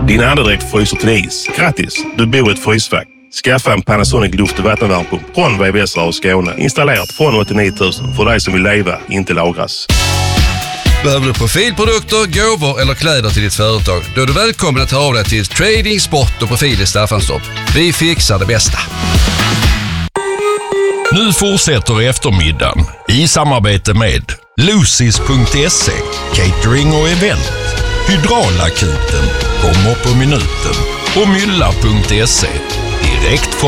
Din andedräkt fryser till is. Grattis, du bor i ett frysfack. Skaffa en Panasonic luft- och vattenvärmepump från VVS Radio Skåne. Installerat från 89 000 för dig som vill leva, inte lagras. Behöver du profilprodukter, gåvor eller kläder till ditt företag? Då är du välkommen att höra av dig till Trading Sport och Profil i Staffanstorp. Vi fixar det bästa. Nu fortsätter eftermiddagen i samarbete med Lucis.se, catering och event. Hydraulakuten kommer på minuten och Mylla.se, direkt från